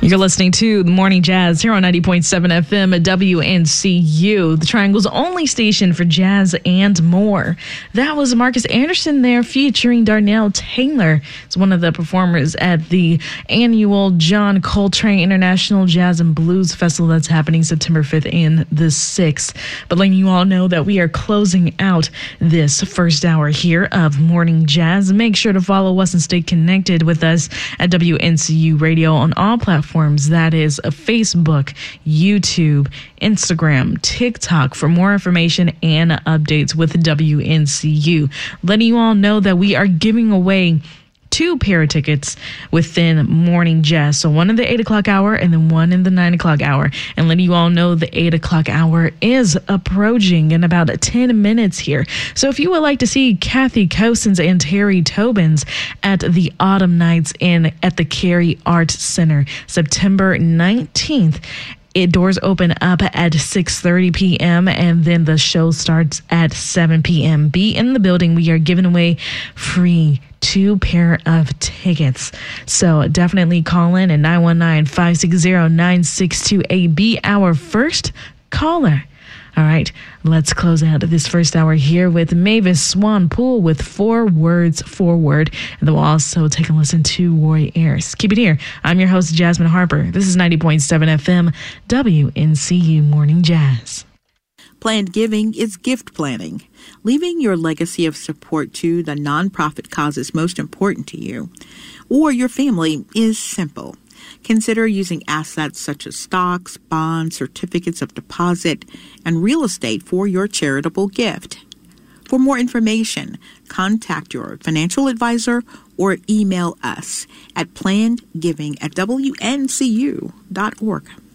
You're listening to the Morning Jazz here on 90.7 FM at WNCU, the Triangle's only station for jazz and more. That was Marcus Anderson there featuring Darnell Taylor. It's one of the performers at the annual John Coltrane International Jazz and Blues Festival that's happening September 5th and the 6th. But letting you all know that we are closing out this first hour here of Morning Jazz. Make sure to follow us and stay connected with us at WNCU Radio on all platforms. That is Facebook, YouTube, Instagram, TikTok for more information and updates with WNCU. Letting you all know that we are giving away 2 pair of tickets within Morning Jazz. So one in the 8 o'clock hour and then one in the 9 o'clock hour. And letting you all know the 8 o'clock hour is approaching in about 10 minutes here. So if you would like to see Kathy Cosens and Terry Tobins at the Autumn Nights at the Cary Arts Center, September 19th, doors open up at 6:30 p.m. and then the show starts at 7 p.m. Be in the building. We are giving away free 2 pair of tickets. So definitely call in at 919-560-9628. Be our first caller. All right, let's close out this first hour here with Mavis Swan Poole with 4 Words Forward. And then we'll also take a listen to Roy Ayers. Keep it here. I'm your host, Jasmine Harper. This is 90.7 FM, WNCU Morning Jazz. Planned giving is gift planning. Leaving your legacy of support to the nonprofit causes most important to you or your family is simple. Consider using assets such as stocks, bonds, certificates of deposit, and real estate for your charitable gift. For more information, contact your financial advisor or email us at plannedgiving@WNCU.org.